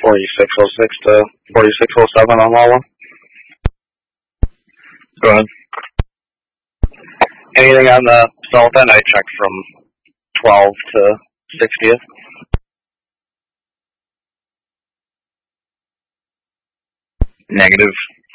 4606 to 4607 on Wawa. Go ahead. Anything on the south end? I checked from 12 to 60th. Negative.